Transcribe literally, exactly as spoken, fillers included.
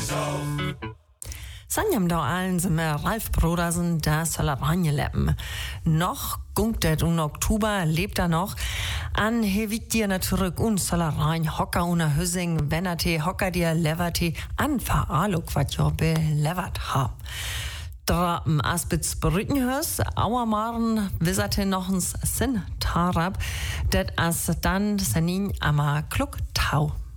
Sanjam da allen sind wir Ralf Brodersen, da soll er reinleppen. Noch gungt det im Oktober, lebt er noch. An hevit dir natürlich und soll er rein hocker una Hüssing, wenn er te hocker dir leverte an veraluk, wat jo belevert ha. Drapen aspitz berüttenhös, auermaren wisserte nochens Sinn tarab, det as dann sanin ama klug tau.